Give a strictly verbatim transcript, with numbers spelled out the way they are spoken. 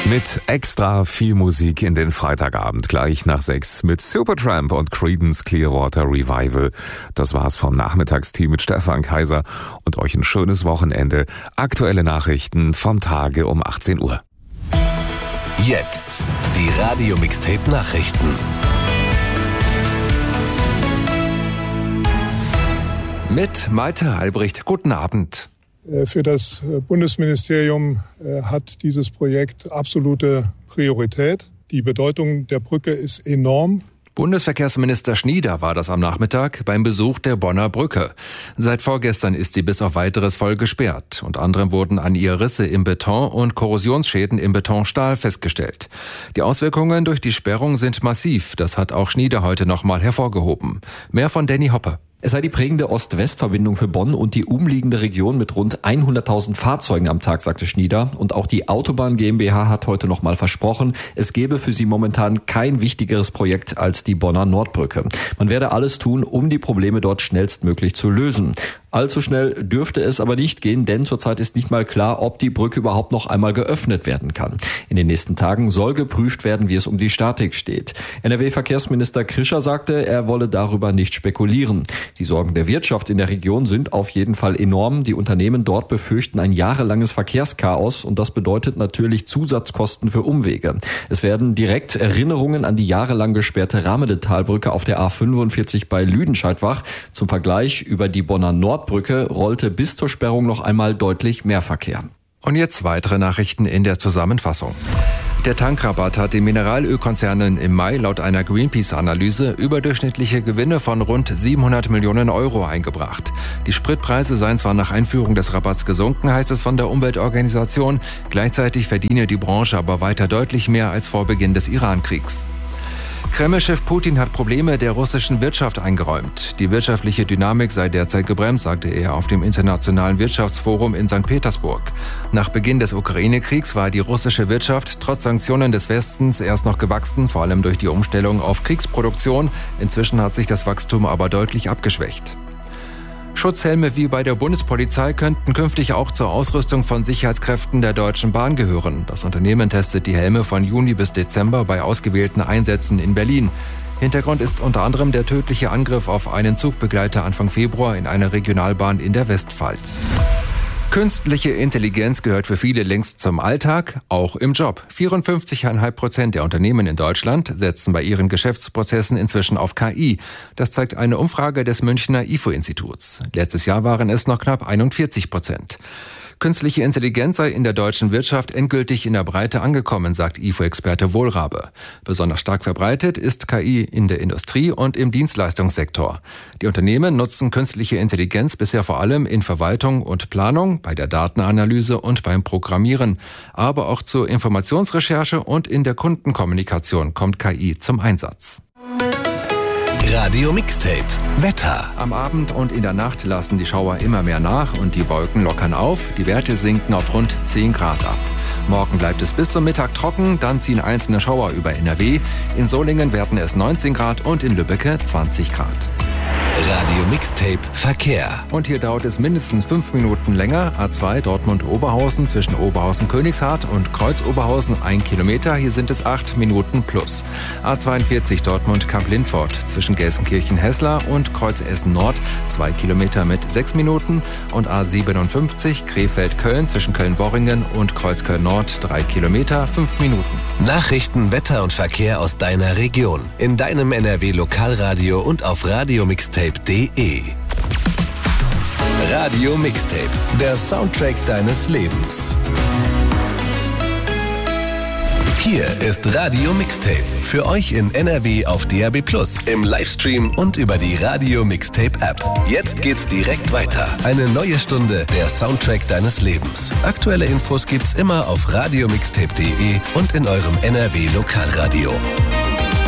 Mit extra viel Musik in den Freitagabend, gleich nach sechs mit Supertramp und Creedence Clearwater Revival. Das war's vom Nachmittagsteam mit Stefan Kaiser und euch ein schönes Wochenende. Aktuelle Nachrichten vom Tage um achtzehn Uhr. Jetzt die Radio-Mixtape-Nachrichten. Mit Malte Albrecht. Guten Abend. Für das Bundesministerium hat dieses Projekt absolute Priorität. Die Bedeutung der Brücke ist enorm. Bundesverkehrsminister Schnieder war das am Nachmittag beim Besuch der Bonner Brücke. Seit vorgestern ist sie bis auf Weiteres voll gesperrt. Unter anderem wurden an ihr Risse im Beton und Korrosionsschäden im Betonstahl festgestellt. Die Auswirkungen durch die Sperrung sind massiv. Das hat auch Schnieder heute nochmal hervorgehoben. Mehr von Danny Hoppe. Es sei die prägende Ost-West-Verbindung für Bonn und die umliegende Region mit rund hunderttausend Fahrzeugen am Tag, sagte Schnieder. Und auch die Autobahn GmbH hat heute nochmal versprochen, es gäbe für sie momentan kein wichtigeres Projekt als die Bonner Nordbrücke. Man werde alles tun, um die Probleme dort schnellstmöglich zu lösen. Allzu schnell dürfte es aber nicht gehen, denn zurzeit ist nicht mal klar, ob die Brücke überhaupt noch einmal geöffnet werden kann. In den nächsten Tagen soll geprüft werden, wie es um die Statik steht. N R W-Verkehrsminister Krischer sagte, er wolle darüber nicht spekulieren. Die Sorgen der Wirtschaft in der Region sind auf jeden Fall enorm. Die Unternehmen dort befürchten ein jahrelanges Verkehrschaos und das bedeutet natürlich Zusatzkosten für Umwege. Es werden direkt Erinnerungen an die jahrelang gesperrte Ramedetalbrücke auf der A fünfundvierzig bei Lüdenscheid wach. Zum Vergleich, über die Bonner Nordbrücke rollte bis zur Sperrung noch einmal deutlich mehr Verkehr. Und jetzt weitere Nachrichten in der Zusammenfassung. Der Tankrabatt hat den Mineralölkonzernen im Mai laut einer Greenpeace-Analyse überdurchschnittliche Gewinne von rund siebenhundert Millionen Euro eingebracht. Die Spritpreise seien zwar nach Einführung des Rabatts gesunken, heißt es von der Umweltorganisation. Gleichzeitig verdiene die Branche aber weiter deutlich mehr als vor Beginn des Iran-Kriegs. Kreml-Chef Putin hat Probleme der russischen Wirtschaft eingeräumt. Die wirtschaftliche Dynamik sei derzeit gebremst, sagte er auf dem Internationalen Wirtschaftsforum in Sankt Petersburg. Nach Beginn des Ukraine-Kriegs war die russische Wirtschaft trotz Sanktionen des Westens erst noch gewachsen, vor allem durch die Umstellung auf Kriegsproduktion. Inzwischen hat sich das Wachstum aber deutlich abgeschwächt. Schutzhelme wie bei der Bundespolizei könnten künftig auch zur Ausrüstung von Sicherheitskräften der Deutschen Bahn gehören. Das Unternehmen testet die Helme von Juni bis Dezember bei ausgewählten Einsätzen in Berlin. Hintergrund ist unter anderem der tödliche Angriff auf einen Zugbegleiter Anfang Februar in einer Regionalbahn in der Westpfalz. Künstliche Intelligenz gehört für viele längst zum Alltag, auch im Job. vierundfünfzig Komma fünf Prozent der Unternehmen in Deutschland setzen bei ihren Geschäftsprozessen inzwischen auf K I. Das zeigt eine Umfrage des Münchner I F O-Instituts. Letztes Jahr waren es noch knapp einundvierzig Prozent. Künstliche Intelligenz sei in der deutschen Wirtschaft endgültig in der Breite angekommen, sagt I F O-Experte Wohlrabe. Besonders stark verbreitet ist K I in der Industrie und im Dienstleistungssektor. Die Unternehmen nutzen künstliche Intelligenz bisher vor allem in Verwaltung und Planung, bei der Datenanalyse und beim Programmieren. Aber auch zur Informationsrecherche und in der Kundenkommunikation kommt K I zum Einsatz. Radio Mixtape Wetter. Am Abend und in der Nacht lassen die Schauer immer mehr nach und die Wolken lockern auf. Die Werte sinken auf rund zehn Grad ab. Morgen bleibt es bis zum Mittag trocken, dann ziehen einzelne Schauer über N R W. In Solingen werden es neunzehn Grad und in Lübbecke zwanzig Grad. Radio Mixtape Verkehr. Und hier dauert es mindestens fünf Minuten länger. A zwei Dortmund-Oberhausen zwischen Oberhausen-Königshardt und Kreuz-Oberhausen ein Kilometer. Hier sind es acht Minuten plus. A zweiundvierzig Dortmund-Kamp-Lindfort zwischen Gelsenkirchen-Hessler und Kreuz-Essen-Nord zwei Kilometer mit sechs Minuten. Und A siebenundfünfzig Krefeld-Köln zwischen Köln-Worringen und Kreuz-Köln-Nord drei Kilometer, fünf Minuten. Nachrichten, Wetter und Verkehr aus deiner Region. In deinem N R W-Lokalradio und auf radiomixtape punkt de. Radio Mixtape, der Soundtrack deines Lebens. Hier ist Radio Mixtape, für euch in N R W auf D A B plus, im Livestream und über die Radio Mixtape App. Jetzt geht's direkt weiter. Eine neue Stunde, der Soundtrack deines Lebens. Aktuelle Infos gibt's immer auf radiomixtape punkt de und in eurem N R W Lokalradio.